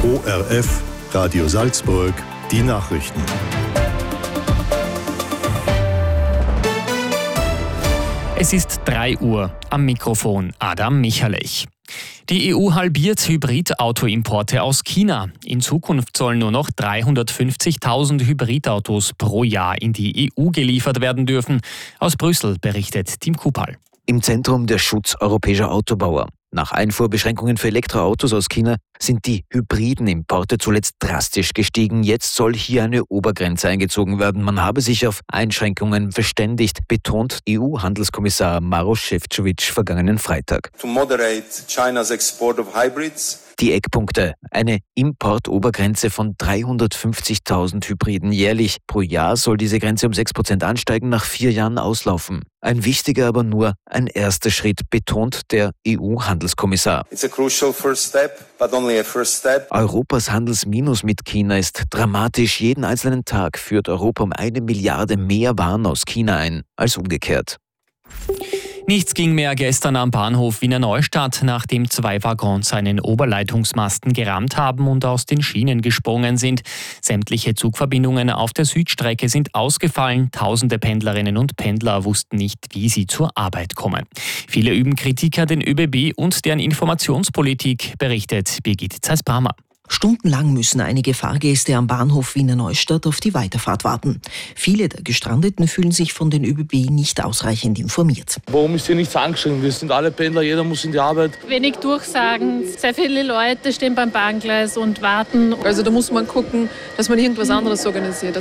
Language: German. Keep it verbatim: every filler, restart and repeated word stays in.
O R F, Radio Salzburg, die Nachrichten. Es ist drei Uhr. Am Mikrofon Adam Michalech. Die E U halbiert Hybridautoimporte aus China. In Zukunft sollen nur noch dreihundertfünfzigtausend Hybridautos pro Jahr in die E U geliefert werden dürfen. Aus Brüssel berichtet Tim Kupal. Im Zentrum der Schutz europäischer Autobauer. Nach Einfuhrbeschränkungen für Elektroautos aus China sind die hybriden Importe zuletzt drastisch gestiegen. Jetzt soll hier eine Obergrenze eingezogen werden. Man habe sich auf Einschränkungen verständigt, betont E U-Handelskommissar Maroš Šefčovič vergangenen Freitag. To moderate China's export of hybrids. Die Eckpunkte: eine Importobergrenze von dreihundertfünfzigtausend Hybriden jährlich. Pro Jahr soll diese Grenze um sechs Prozent ansteigen, nach vier Jahren auslaufen. Ein wichtiger, aber nur ein erster Schritt, betont der E U-Handelskommissar. It's a crucial first step, but only a first step. Europas Handelsminus mit China ist dramatisch. Jeden einzelnen Tag führt Europa um eine Milliarde mehr Waren aus China ein als umgekehrt. Nichts ging mehr gestern am Bahnhof Wiener Neustadt, nachdem zwei Waggons einen Oberleitungsmasten gerammt haben und aus den Schienen gesprungen sind. Sämtliche Zugverbindungen auf der Südstrecke sind ausgefallen. Tausende Pendlerinnen und Pendler wussten nicht, wie sie zur Arbeit kommen. Viele üben Kritik an den ÖBB und deren Informationspolitik, berichtet Birgit Zeiss-Brammer. Stundenlang müssen einige Fahrgäste am Bahnhof Wiener Neustadt auf die Weiterfahrt warten. Viele der Gestrandeten fühlen sich von den ÖBB nicht ausreichend informiert. Warum ist hier nichts angeschrieben? Wir sind alle Pendler, jeder muss in die Arbeit. Wenig Durchsagen, sehr viele Leute stehen beim Bahngleis und warten. Also da muss man gucken, dass man irgendwas anderes organisiert.